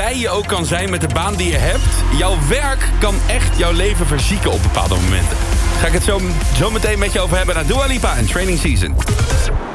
jij je ook kan zijn met de baan die je hebt. Jouw werk kan echt jouw leven verzieken op bepaalde momenten. Ga ik het zo meteen met je over hebben naar Dua Lipa en Training Season.